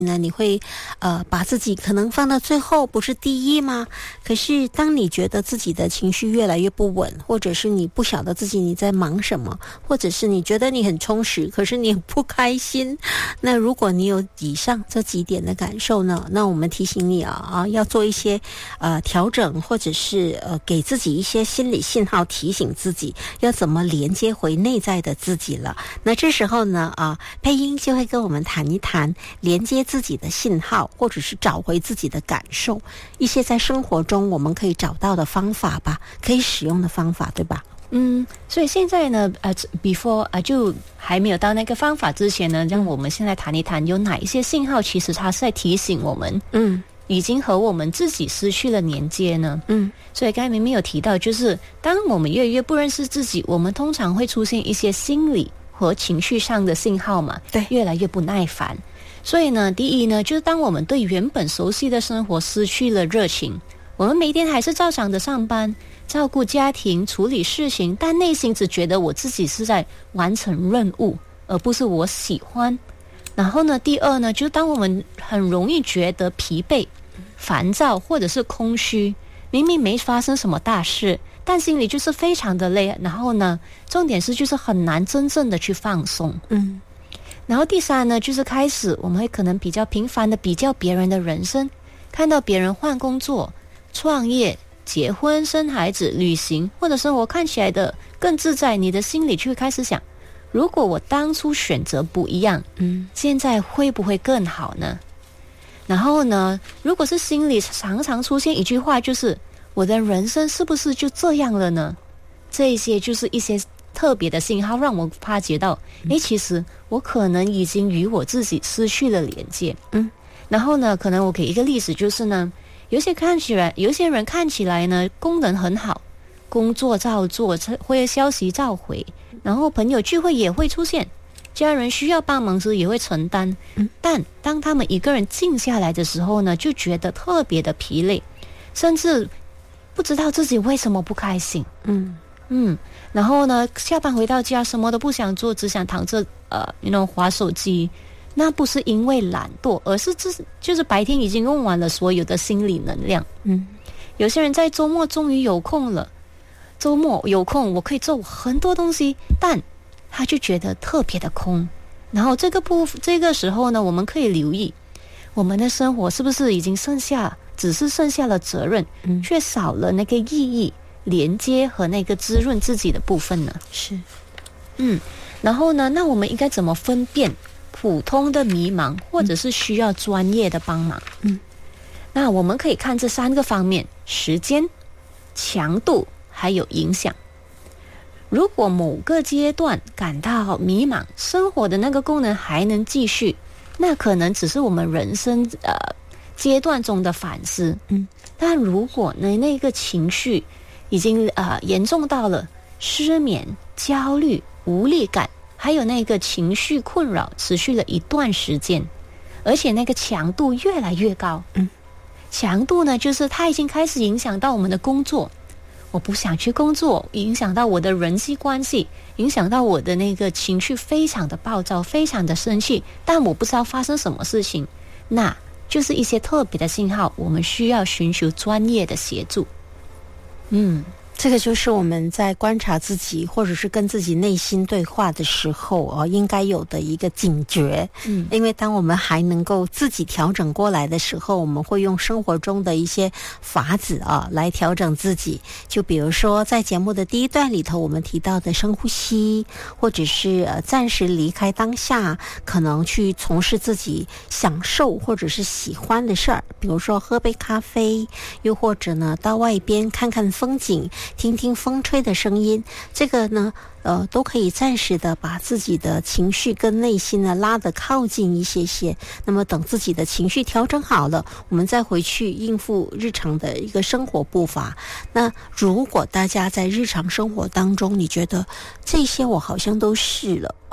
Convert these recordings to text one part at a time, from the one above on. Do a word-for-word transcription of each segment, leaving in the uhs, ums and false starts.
那你会呃把自己可能放到最后，不是第一吗？可是当你觉得自己的情绪越来越不稳，或者是你不晓得自己你在忙什么，或者是你觉得你很充实，可是你很不开心，那如果你有以上这几点的感受呢，那我们提醒你啊啊要做一些呃调整，或者是呃给自己一些心理信号，提醒自己要怎么连接回内在的自己了。那这时候呢啊配音就会跟我们谈一谈连接自己的信号，或者是找回自己的感受，一些在生活中我们可以找到的方法吧，可以使用的方法，对吧？ 嗯，所以现在呢，呃 ，before 啊，就还没有到那个方法之前呢，让我们现在谈一谈有哪一些信号，其实它是在提醒我们，嗯，已经和我们自己失去了连接呢。嗯，所以刚才明明有提到，就是当我们越来越不认识自己，我们通常会出现一些心理和情绪上的信号嘛， 对， 越来越不耐烦。所以呢，第一呢，就是当我们对原本熟悉的生活失去了热情，我们每天还是照常的上班，照顾家庭，处理事情，但内心只觉得我自己是在完成任务，而不是我喜欢。然后呢，第二呢，就是当我们很容易觉得疲惫、烦躁或者是空虚，明明没发生什么大事，但心里就是非常的累。然后呢，重点是就是很难真正的去放松。嗯。然后第三呢，就是开始我们会可能比较频繁的比较别人的人生，看到别人换工作、创业、结婚、生孩子、旅行，或者生活看起来的更自在，你的心里就会开始想，如果我当初选择不一样，嗯，现在会不会更好呢？然后呢，如果是心里常常出现一句话，就是我的人生是不是就这样了呢？这一些就是一些特别的信号，让我发觉到，诶，其实我可能已经与我自己失去了连接。嗯，然后呢，可能我给一个例子，就是呢，有些看起来，有些人看起来呢，功能很好，工作照做，会消息照回，然后朋友聚会也会出现，家人需要帮忙时也会承担。嗯，但当他们一个人静下来的时候呢，就觉得特别的疲累，甚至不知道自己为什么不开心。嗯。嗯，然后呢，下班回到家什么都不想做，只想躺着呃那种滑手机。那不是因为懒惰，而是这就是白天已经用完了所有的心理能量。嗯，有些人在周末终于有空了，周末有空我可以做很多东西，但他就觉得特别的空。然后这个部这个时候呢，我们可以留意我们的生活是不是已经剩下只是剩下了责任，嗯，却少了那个意义、连接和那个滋润自己的部分呢？ 是， 嗯，然后呢，那我们应该怎么分辨普通的迷茫，或者是需要专业的帮忙？嗯，那我们可以看这三个方面：时间、强度还有影响。如果某个阶段感到迷茫，生活的那个功能还能继续，那可能只是我们人生呃阶段中的反思。嗯，但如果呢那个情绪已经呃严重到了失眠、焦虑、无力感，还有那个情绪困扰持续了一段时间，而且那个强度越来越高。嗯，强度呢，就是它已经开始影响到我们的工作，我不想去工作，影响到我的人际关系，影响到我的那个情绪非常的暴躁，非常的生气，但我不知道发生什么事情，那就是一些特别的信号，我们需要寻求专业的协助。嗯， 这个就是我们在观察自己，或者是跟自己内心对话的时候哦，应该有的一个警觉。嗯，因为当我们还能够自己调整过来的时候，我们会用生活中的一些法子啊来调整自己。就比如说在节目的第一段里头，我们提到的深呼吸，或者是呃暂时离开当下，可能去从事自己享受或者是喜欢的事儿，比如说喝杯咖啡，又或者呢到外边看看风景，听听风吹的声音，这个呢呃都可以暂时的把自己的情绪跟内心呢拉得靠近一些些。那么等自己的情绪调整好了，我们再回去应付日常的一个生活步伐。那如果大家在日常生活当中，你觉得这些我好像都试了哦，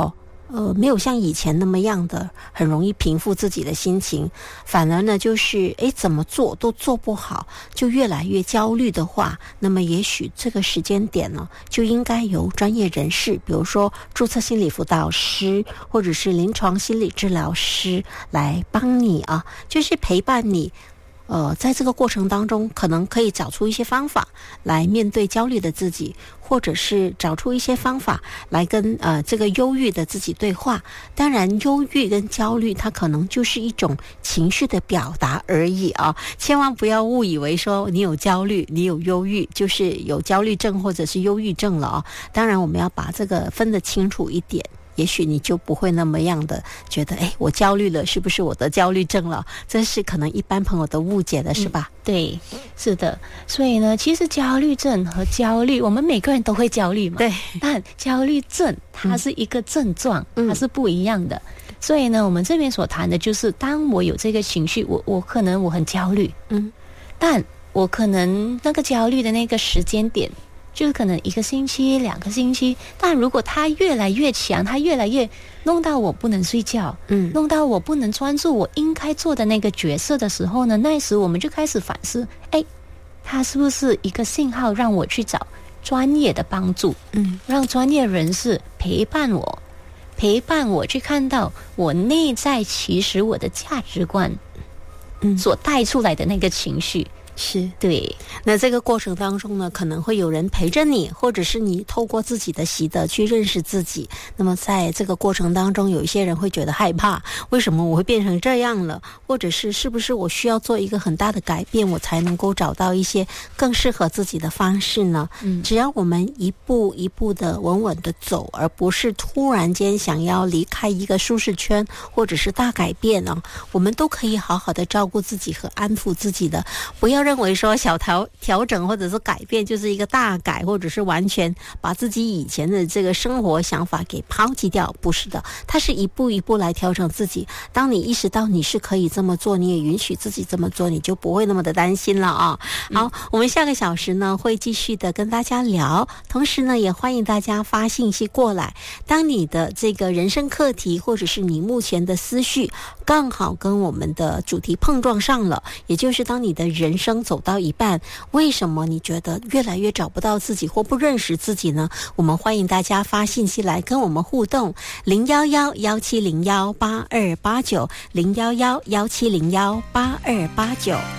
呃，没有像以前那么样的很容易平复自己的心情，反而呢就是诶怎么做都做不好，就越来越焦虑的话，那么也许这个时间点呢就应该由专业人士，比如说注册心理辅导师或者是临床心理治疗师来帮你啊，就是陪伴你呃，在这个过程当中可能可以找出一些方法来面对焦虑的自己，或者是找出一些方法来跟呃这个忧郁的自己对话。当然忧郁跟焦虑它可能就是一种情绪的表达而已啊，千万不要误以为说你有焦虑你有忧郁就是有焦虑症或者是忧郁症了啊。当然我们要把这个分得清楚一点，也许你就不会那么样的觉得诶我焦虑了是不是我得焦虑症了，这是可能一般朋友的误解的是吧、 嗯、对，是的。所以呢其实焦虑症和焦虑我们每个人都会焦虑嘛， 对， 但焦虑症它是一个症状、嗯、它是不一样的。所以呢我们这边所谈的就是当我有这个情绪，我我可能我很焦虑，嗯，但我可能那个焦虑的那个时间点就是可能一个星期两个星期，但如果它越来越强，它越来越弄到我不能睡觉，嗯，弄到我不能专注我应该做的那个角色的时候呢，那时我们就开始反思，哎，它是不是一个信号让我去找专业的帮助，嗯，让专业人士陪伴我陪伴我去看到我内在其实我的价值观嗯，所带出来的那个情绪。 是， 对。 那这个过程当中呢，可能会有人陪着你，或者是你透过自己的习得去认识自己。那么在这个过程当中，有一些人会觉得害怕，为什么我会变成这样了？或者是是不是我需要做一个很大的改变，我才能够找到一些更适合自己的方式呢？嗯，只要我们一步一步的稳稳的走，而不是突然间想要离开一个舒适圈，或者是大改变呢、啊，我们都可以好好的照顾自己和安抚自己的，不要认为说小调调整或者是改变就是一个大改，或者是完全把自己以前的这个生活想法给抛弃掉，不是的，它是一步一步来调整自己。当你意识到你是可以这么做，你也允许自己这么做，你就不会那么的担心了啊。好、嗯，我们下个小时呢会继续的跟大家聊，同时呢也欢迎大家发信息过来。当你的这个人生课题或者是你目前的思绪刚好跟我们的主题碰撞上了，也就是当你的人生走到一半，为什么你觉得越来越找不到自己或不认识自己呢？我们欢迎大家发信息来跟我们互动，零一一一七零一八二八九，零一一一七零一八二八九。